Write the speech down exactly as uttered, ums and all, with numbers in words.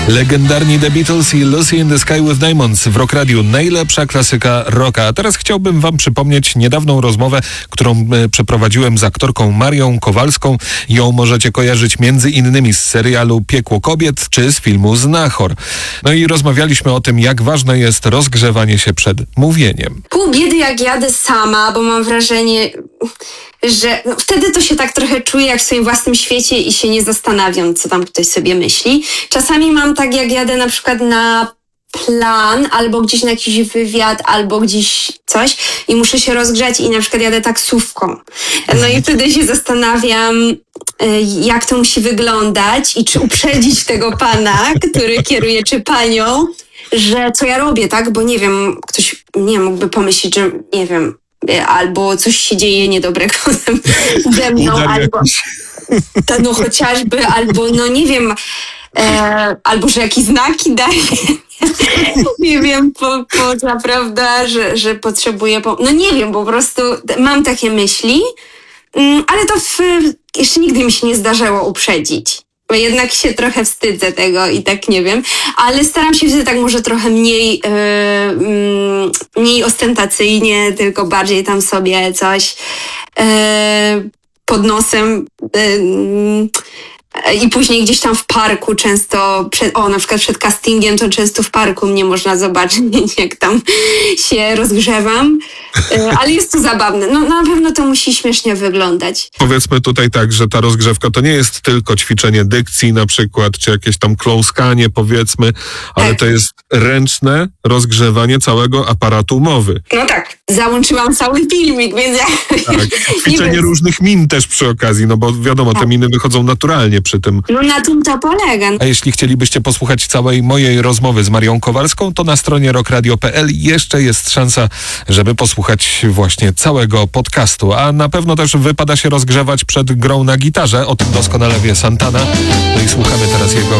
Legendarni The Beatles i Lucy in the Sky with Diamonds w Rock Radiu. Najlepsza klasyka rocka. A teraz chciałbym wam przypomnieć niedawną rozmowę, którą e, przeprowadziłem z aktorką Marią Kowalską. Ją możecie kojarzyć między innymi z serialu Piekło kobiet czy z filmu Znachor. No i rozmawialiśmy o tym, jak ważne jest rozgrzewanie się przed mówieniem. Pół biedy jak jadę sama, bo mam wrażenie, że no, wtedy to się tak trochę czuję jak w swoim własnym świecie i się nie zastanawiam, co tam ktoś sobie myśli. Czasami mam tak, jak jadę na przykład na plan, albo gdzieś na jakiś wywiad, albo gdzieś coś i muszę się rozgrzać i na przykład jadę taksówką. No i wtedy się zastanawiam, jak to musi wyglądać i czy uprzedzić tego pana, który kieruje, czy panią, że co ja robię, tak? Bo nie wiem, ktoś nie mógłby pomyśleć, że nie wiem, albo coś się dzieje niedobrego ze mną, albo to, no chociażby, albo no nie wiem, e, albo że jakieś znaki daje. Nie wiem, po, poza, prawda, że, że potrzebuję, po, no nie wiem, po prostu mam takie myśli, ale to w, jeszcze nigdy mi się nie zdarzyło uprzedzić. Bo jednak się trochę wstydzę tego i tak nie wiem, ale staram się wtedy tak może trochę mniej, yy, mniej ostentacyjnie, tylko bardziej tam sobie coś yy, pod nosem yy, i później gdzieś tam w parku często, przed, o na przykład przed castingiem to często w parku mnie można zobaczyć, jak tam się rozgrzewam, yy, ale jest to zabawne. No na pewno to musi śmiesznie wyglądać. Powiedzmy tutaj tak, że ta rozgrzewka to nie jest tylko ćwiczenie dykcji na przykład, czy jakieś tam kląskanie powiedzmy, ale tak. To jest ręczne rozgrzewanie całego aparatu mowy. No tak, załączyłam cały filmik, więc ja... Tak, ćwiczenie różnych min też przy okazji, no bo wiadomo, te miny wychodzą naturalnie przy tym. No na tym to polega. A jeśli chcielibyście posłuchać całej mojej rozmowy z Marią Kowalską, to na stronie rock radio kropka p l jeszcze jest szansa, żeby posłuchać właśnie całego podcastu. A na pewno też wypada się rozgrzewać przed grą na gitarze. O tym doskonale wie Santana. No i słuchamy teraz jego